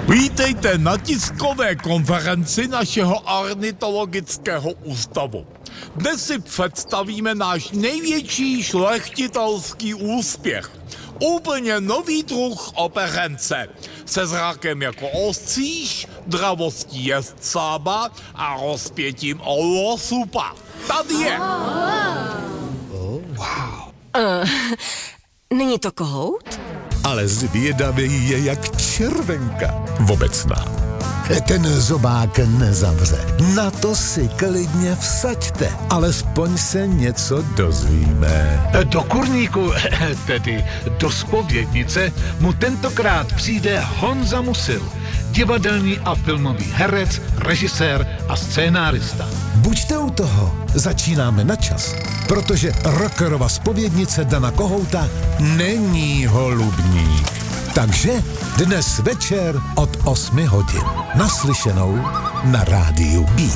Vítejte na tiskové konferenci našeho ornitologického ústavu. Dnes si představíme náš největší šlechtitelský úspěch. Úplně nový druh operence. Se zrakem jako ostříž, dravostí jezdcába a rozpětím olosupa. Tady je. Není to kohout? Ale zvědavý je jak červenka obecná. Ten zobák nezavře. Na to si klidně vsaďte. Alespoň se něco dozvíme. Do kurníku, tedy do zpovědnice, mu tentokrát přijde Honza Musil, divadelní a filmový herec, režisér a scénárista. Buďte u toho. Začínáme na čas, protože rockerova zpovědnice Dana Kohouta není holubník. Takže dnes večer od 8 hodin. Naslyšenou na rádiu Beat.